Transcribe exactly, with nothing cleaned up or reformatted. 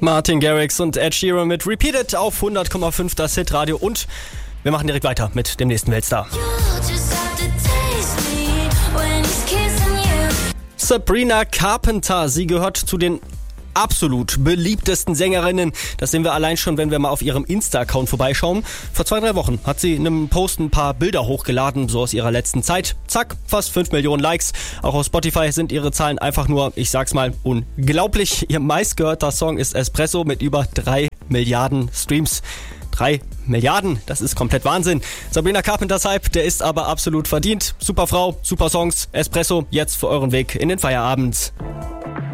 Martin Garrix und Ed Sheeran mit Repeated auf hundert Komma fünf das Hitradio und wir machen direkt weiter mit dem nächsten Weltstar. Sabrina Carpenter, sie gehört zu den absolut beliebtesten Sängerinnen. Das sehen wir allein schon, wenn wir mal auf ihrem Insta-Account vorbeischauen. Vor zwei, drei Wochen hat sie in einem Post ein paar Bilder hochgeladen, so aus ihrer letzten Zeit. Zack, fast fünf Millionen Likes. Auch auf Spotify sind ihre Zahlen einfach nur, ich sag's mal, unglaublich. Ihr meistgehörter Song ist Espresso mit über drei Milliarden Streams. Drei Milliarden, das ist komplett Wahnsinn. Sabrina Carpenters Hype, der ist aber absolut verdient. Super Frau, super Songs, Espresso, jetzt für euren Weg in den Feierabend.